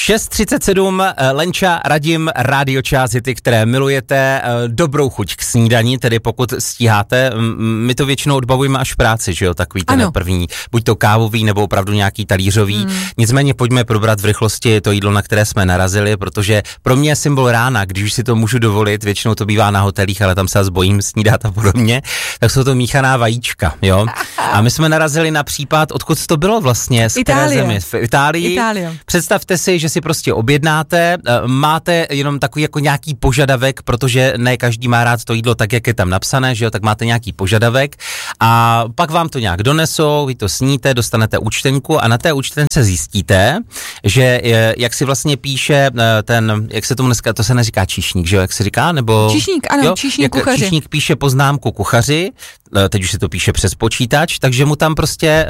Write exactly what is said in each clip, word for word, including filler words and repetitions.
šest třicet sedm, Lenča, Radim, Rádio Čas, ty, které milujete, dobrou chuť k snídani, tedy pokud stíháte. My to většinou odbavujeme až v práci, že jo, takový ten první, buď to kávový, nebo opravdu nějaký talířový. Hmm. Nicméně pojďme probrat v rychlosti to jídlo, na které jsme narazili, protože pro mě je symbol rána, když už si to můžu dovolit, většinou to bývá na hotelích, ale tam se zase bojím snídat a podobně, tak jsou to míchaná vajíčka, jo. A my jsme narazili na případ, odkud to bylo vlastně, z které zemi? V Itálii. Itálie. Představte si, že si prostě objednáte, máte jenom takový jako nějaký požadavek, protože ne každý má rád to jídlo tak, jak je tam napsané, že jo, tak máte nějaký požadavek a pak vám to nějak donesou, vy to sníte, dostanete účtenku a na té účtence zjistíte, že jak si vlastně píše ten, jak se tomu dneska, to se neříká číšník, že jo, jak se říká, nebo... Číšník, ano, jo? číšník kuchaři. Číšník píše poznámku kuchaři, teď už si to píše přes počítač, takže mu tam prostě,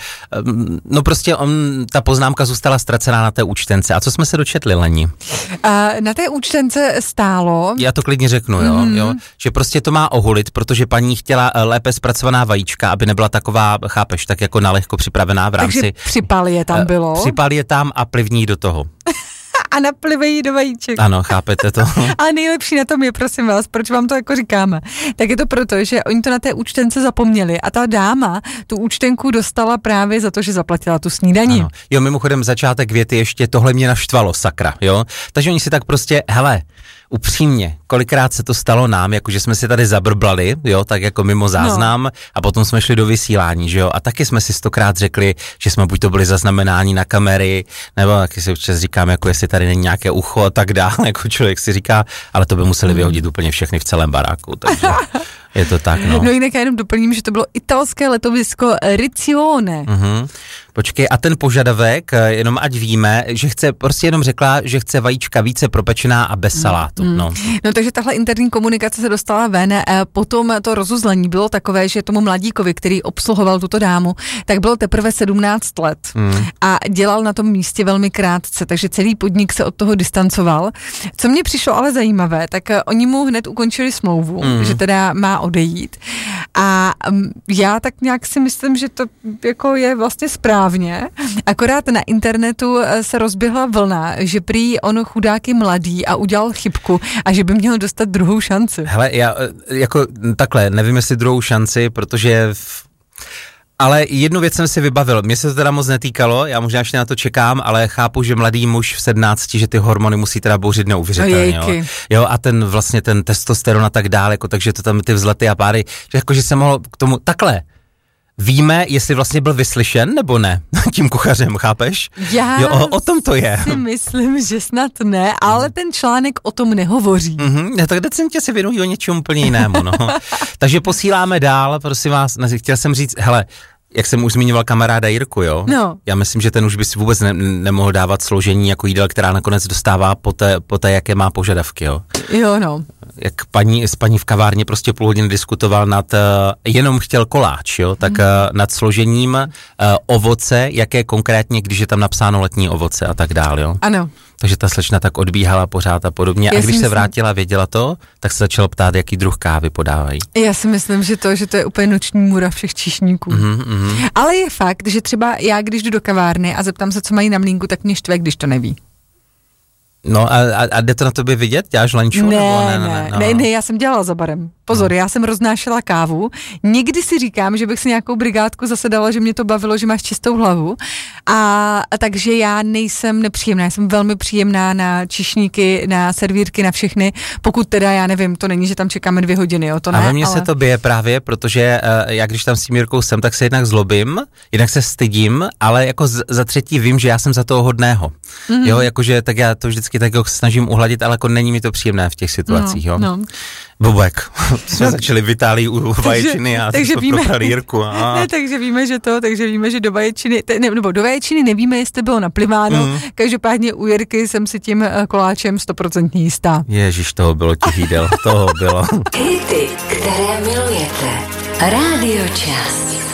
no prostě on, ta poznámka zůstala ztracená na té účtence. A co jsme se dočetli, Leni? A na té účtence stálo... Já to klidně řeknu, jo, mm. jo, že prostě to má oholit, protože paní chtěla lépe zpracovaná vajíčka, aby nebyla taková, chápeš, tak jako nalehko připravená v rámci... Takže připal je tam bylo. Připal je tam a plivní do toho. A naplivejí do vajíček. Ano, chápete to? Ale nejlepší na tom je, prosím vás, proč vám to jako říkáme. Tak je to proto, že oni to na té účtence zapomněli a ta dáma tu účtenku dostala právě za to, že zaplatila tu snídani. Ano. Jo, mimochodem začátek věty ještě, tohle mě naštvalo, sakra, jo? Takže oni si tak prostě, hele, upřímně, kolikrát se to stalo nám, jakože jsme si tady zabrblali, jo, tak jako mimo záznam no. A potom jsme šli do vysílání, že jo, a taky jsme si stokrát řekli, že jsme buď to byli zaznamenáni na kamery, nebo taky si občas říkáme, jako jestli tady není nějaké ucho a tak dále, jako člověk si říká, ale to by museli vyhodit úplně všechny v celém baráku, takže je to tak, no. No jinak já jenom doplním, že to bylo italské letovisko Riccione. Mhm. Počkej, a ten požadavek, jenom ať víme, že chce, prostě jenom řekla, že chce vajíčka více propečená a bez salátu. Mm. No. no takže tahle interní komunikace se dostala ven, potom to rozuzlení bylo takové, že tomu mladíkovi, který obsluhoval tuto dámu, tak bylo teprve sedmnáct let mm. a dělal na tom místě velmi krátce, takže celý podnik se od toho distancoval. Co mě přišlo ale zajímavé, tak oni mu hned ukončili smlouvu, mm. že teda má odejít. A já tak nějak si myslím, že to jako je vlastně správně. Akorát na internetu se rozběhla vlna, že prý on chudák je mladý a udělal chybku a že by měl dostat druhou šanci. Hele, já jako takhle, nevím, jestli druhou šanci, protože... V... Ale jednu věc jsem si vybavil, mně se to teda moc netýkalo, já možná ještě na to čekám, ale chápu, že mladý muž v sedmnácti, že ty hormony musí teda bouřit neuvěřitelně, jo. jo. A ten vlastně ten testosteron a tak dále, jako, takže to tam ty vzlety a páry, že jako, že se mohlo k tomu, takhle, víme, jestli vlastně byl vyslyšen, nebo ne, tím kuchařem, chápeš? Já jo, o, o tom to je. si myslím, že snad ne, ale ten článek o tom nehovoří. Mm-hmm, tak decentně se věnují o něčemu úplně jinému, no. Takže posíláme dál, prosím vás, chtěl jsem říct, hele, jak jsem už zmiňoval kamaráda Jirku, jo? No. Já myslím, že ten už by si vůbec ne, nemohl dávat složení jako jídel, která nakonec dostává po té, po té, jaké má požadavky, jo? Jo, no. Jak paní, s paní v kavárně prostě půl hodiny diskutoval nad, uh, jenom chtěl koláč, jo? Tak uh, nad složením uh, ovoce, jaké konkrétně, když je tam napsáno letní ovoce a tak dál, jo? Ano. Takže ta slečna tak odbíhala pořád a podobně. Já a když se vrátila, věděla to, tak se začala ptát, jaký druh kávy podávají. Já si myslím, že to, že to je úplně noční můra všech číšníků. Mm-hmm, mm-hmm. Ale je fakt, že třeba já, když jdu do kavárny a zeptám se, co mají na mlýnku, tak mě štve, když to neví. No a, a, a jde to na tobě vidět? Děláš lanču? Ne, nebo ne, ne, ne, no. ne, ne, já jsem dělala za barem. Pozor, no. Já jsem roznášela kávu. Někdy si říkám, že bych si nějakou brigádku zase dala, že mě to bavilo, že máš čistou hlavu. A, a takže já nejsem nepříjemná, já jsem velmi příjemná na číšníky, na servírky, na všechny. Pokud teda, já nevím, to není, že tam čekáme dvě hodiny, jo, to ne. A ve mně ale... se to bije právě, protože uh, já když tam s tím Jirkou jsem, tak se jednak zlobím, jednak se stydím, ale jako z, za třetí vím, že já jsem za toho hodného. Mm-hmm. Jo, jakože tak já to vždycky tak jako snažím uhladit, ale jako není mi to příjemné v těch situacích, no, jo. No. Bobek. Jsme no, začali v Itálii u vaječiny a takže víme, proprali Jirku. A... Ne, takže víme, že to, takže víme, že do vaječiny, ne, nebo do vaječiny nevíme, jestli bylo napliváno, mm. Každopádně u Jirky jsem si tím koláčem stoprocentně jistá. Ježiš, toho bylo těch jídel, toho bylo. Hity, které milujete. Rádio Čas.